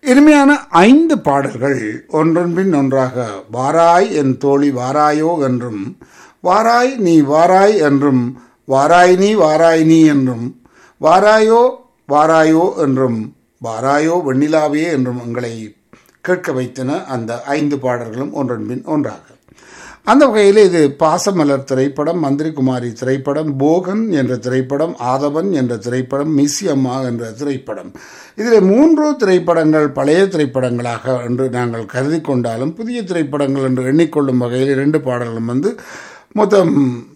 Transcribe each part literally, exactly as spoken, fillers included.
இனிமையான ஐந்து பாடல்கள் ஒன்றன் பின் ஒன்றாக வாராய் என் தோழி வாராயோ என்றும், வாராய் நீ வாராய் என்றும், வாராய் நீ வாராய் நீ என்றும், வாராயோ வாராயோ என்றும், வாராயோ வெண்ணிலாவே என்றும் எங்களை கேட்க வைத்தன அந்த ஐந்து பாடல்களும் ஒன்றன் பின் ஒன்றாக. அந்த வகையில் இது பாசமலர் திரைப்படம், மந்திரிகுமாரி திரைப்படம், போகன் என்ற திரைப்படம், ஆதவன் என்ற திரைப்படம், மிஸ்ஸி அம்மா என்ற திரைப்படம். இதில் மூன்று திரைப்படங்கள் பழைய திரைப்படங்களாக என்று நாங்கள் கருதி கொண்டாலும் புதிய திரைப்படங்கள் என்று எண்ணிக்கொள்ளும் வகையில் இரண்டு பாடல்களும் வந்து மொத்தம்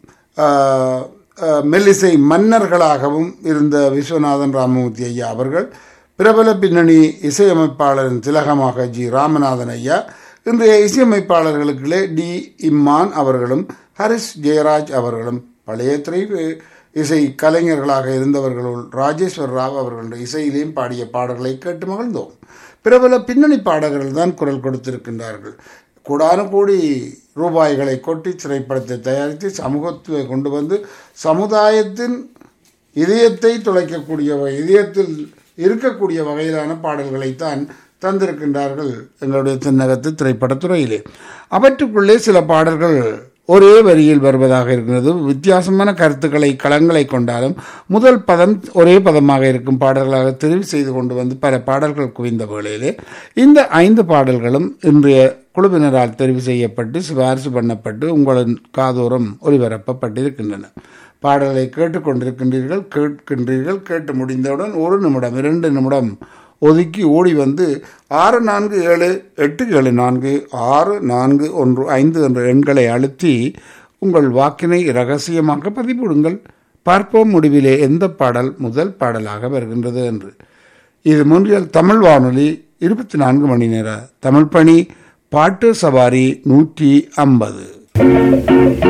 மெல்லிசை மன்னர்களாகவும் இருந்த விஸ்வநாதன் ராமமூர்த்தி ஐயா அவர்கள், பிரபல பின்னணி இசையமைப்பாளரின் திலகமாக ஜி ராமநாதன் ஐயா, இன்றைய இசையமைப்பாளர்களுக்குள்ளே டி இம்மான் அவர்களும் ஹரிஷ் ஜெயராஜ் அவர்களும், பழைய திரை இசை கலைஞர்களாக இருந்தவர்களுள் ராஜேஸ்வர் ராவ் அவர்களுடைய இசையிலேயும் பாடிய பாடல்களை கேட்டு மகிழ்ந்தோம். பிரபல பின்னணி பாடகர்கள் தான் குரல் கொடுத்திருக்கின்றார்கள். கூடான கோடி ரூபாய்களை கொட்டி திரைப்படத்தை தயாரித்து சமூகத்தை கொண்டு வந்து சமுதாயத்தின் இதயத்தை துளைக்கக்கூடிய இதயத்தில் இருக்கக்கூடிய வகையிலான பாடல்களைத்தான் தந்திருக்கின்றார்கள் எங்களுடைய தென்னகத்து திரைப்படத்துறையிலே. அவற்றுக்குள்ளே சில பாடல்கள் ஒரே வரியில் வருவதாக இருக்கிறது. வித்தியாசமான கருத்துக்களை களங்களை கொண்டாலும் முதல் பதம் ஒரே பதமாக இருக்கும் பாடல்களாக தெரிவு செய்து கொண்டு வந்து பல பாடல்கள் குவிந்த வேளையிலே இந்த ஐந்து பாடல்களும் இன்றைய குழுவினரால் தெரிவு செய்யப்பட்டு சிபாரிசு பண்ணப்பட்டு உங்களின் காதோரம் ஒளிபரப்பப்பட்டிருக்கின்றன. பாடல்களை கேட்டுக்கொண்டிருக்கின்றீர்கள், கேட்கின்றீர்கள். கேட்டு முடிந்தவுடன் ஒரு நிமிடம் இரண்டு நிமிடம் ஒதுக்கி ஓடி வந்து ஆறு நான்கு ஏழு எட்டு ஏழு நான்கு ஆறு நான்கு ஒன்று ஐந்து என்ற எண்களை அழுத்தி உங்கள் வாக்கினை இரகசியமாக பதிவிடுங்கள். பார்ப்போம் முடிவிலே எந்த பாடல் முதல் பாடலாக வருகின்றது என்று. இது மொன்றியல் தமிழ் வானொலி இருபத்தி நான்கு மணி நேர தமிழ் பணி பாட்டு சவாரி நூற்றி ஐம்பது.